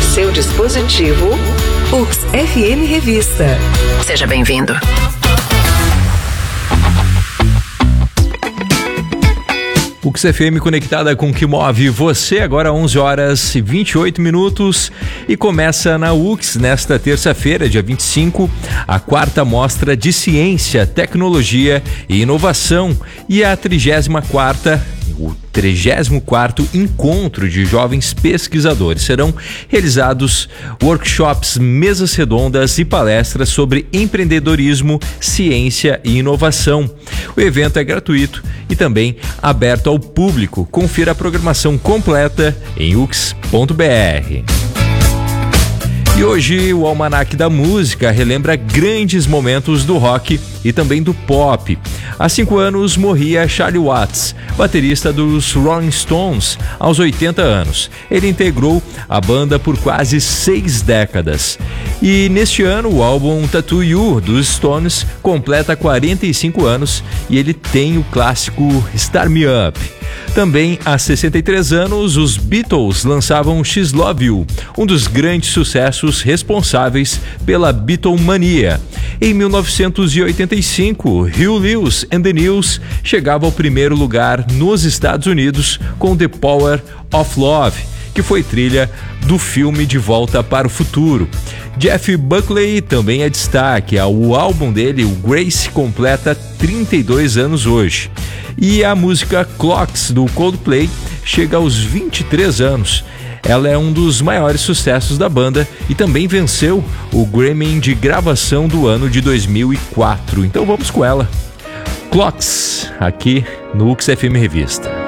seu dispositivo, UX FM Revista. Seja bem-vindo. UX FM conectada com o que move você, agora 11 horas e 28 minutos, e começa na UX nesta terça-feira, dia 25, a 4ª Mostra de Ciência, Tecnologia e Inovação e a 34ª Encontro de Jovens Pesquisadores. Serão realizados workshops, mesas redondas e palestras sobre empreendedorismo, ciência e inovação. O evento é gratuito e também aberto ao público. Confira a programação completa em ux.br. E hoje o Almanac da Música relembra grandes momentos do rock e também do pop. Há 5 anos morria Charlie Watts, baterista dos Rolling Stones, aos 80 anos. Ele integrou a banda por quase 6 décadas. E neste ano o álbum Tattoo You dos Stones completa 45 anos e ele tem o clássico Start Me Up. Também há 63 anos, os Beatles lançavam She's Love You, um dos grandes sucessos responsáveis pela Beatlemania. Em 1985, Huey Lewis and the News chegava ao primeiro lugar nos Estados Unidos com The Power of Love, que foi trilha do filme De Volta para o Futuro. Jeff Buckley também é destaque. O álbum dele, o Grace, completa 32 anos hoje. E a música Clocks, do Coldplay, chega aos 23 anos. Ela é um dos maiores sucessos da banda e também venceu o Grammy de gravação do ano de 2004. Então vamos com ela. Clocks, aqui no UX FM Revista.